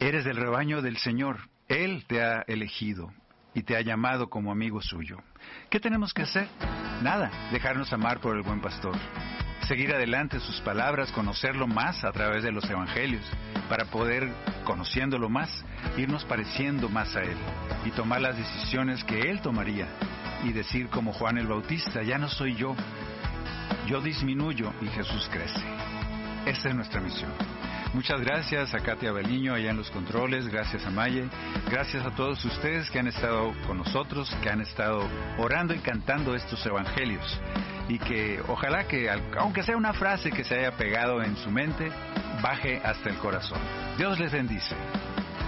Eres del rebaño del Señor. Él te ha elegido y te ha llamado como amigo suyo. ¿Qué tenemos que hacer? Nada, dejarnos amar por el buen pastor. Seguir adelante sus palabras, conocerlo más a través de los evangelios, para poder, conociéndolo más, irnos pareciendo más a Él y tomar las decisiones que Él tomaría y decir como Juan el Bautista, ya no soy yo disminuyo y Jesús crece. Esa es nuestra misión. Muchas gracias a Katia Baliño allá en los controles, gracias a Maye, gracias a todos ustedes que han estado con nosotros, que han estado orando y cantando estos evangelios, y que ojalá que, aunque sea una frase que se haya pegado en su mente, baje hasta el corazón. Dios les bendice.